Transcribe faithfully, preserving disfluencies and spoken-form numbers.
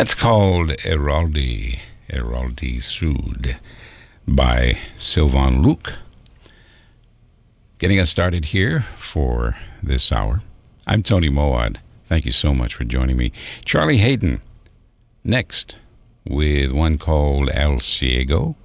That's called Eraldi, Eraldi Sud by Sylvain Luc. Getting us started here for this hour. I'm Tony Moad. Thank you so much for joining me. Charlie Hayden next with one called El Ciego.